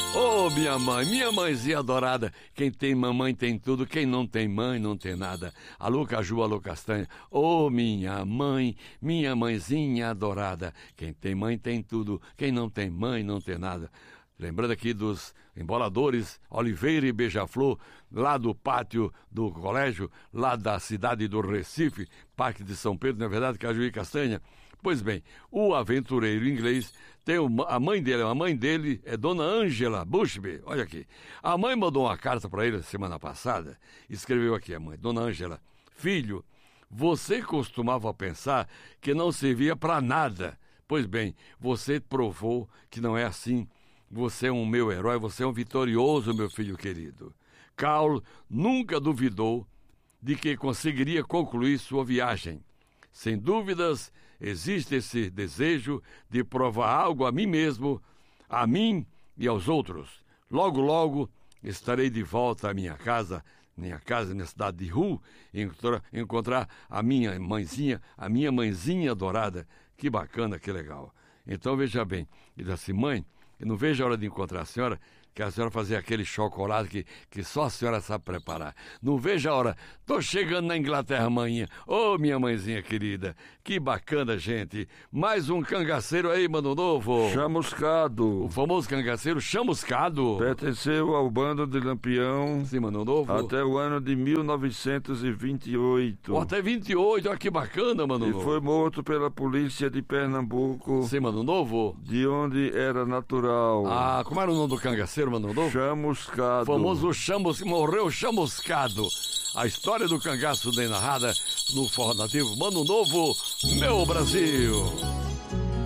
Ô, minha mãezinha adorada, quem tem mamãe tem tudo, quem não tem mãe não tem nada. Alô, Caju, alô, Castanha. Ô, minha mãezinha adorada, quem tem mãe tem tudo, quem não tem mãe não tem nada. Lembrando aqui dos emboladores Oliveira e Beija-Flor, lá do pátio do colégio, lá da cidade do Recife, Parque de São Pedro, não é verdade, Caju e Castanha? Pois bem, o aventureiro inglês tem a mãe dele é Dona Angela Bushby, olha aqui. A mãe mandou uma carta para ele semana passada, escreveu aqui a mãe, Dona Angela: filho, você costumava pensar que não servia para nada. Pois bem, você provou que não é assim. Você é um meu herói, você é um vitorioso, meu filho querido. Carl nunca duvidou de que conseguiria concluir sua viagem. Sem dúvidas, existe esse desejo de provar algo a mim mesmo, a mim e aos outros. Logo, logo, estarei de volta à minha casa, minha cidade de Hull, encontrar a minha mãezinha adorada. Que bacana, que legal. Então, veja bem, ele disse assim: mãe, eu não vejo a hora de encontrar a senhora, que a senhora fazia aquele chocolate que só a senhora sabe preparar. Não vejo a hora. Tô chegando na Inglaterra amanhã. Ô, minha mãezinha querida, que bacana, gente. Mais um cangaceiro aí, Mano Novo. Chamuscado. O famoso cangaceiro Chamuscado. Pertenceu ao bando de Lampião. Sim, Mano Novo. Até o ano de 1928. Até 28, olha que bacana, Mano Novo. E foi morto pela polícia de Pernambuco. Sim, Mano Novo. De onde era natural. Ah, como era o nome do cangaceiro, Mano Novo? Chamuscado. O famoso morreu chamuscado. A história do cangaço bem narrada no Forró Nativo. Mano Novo, meu Brasil.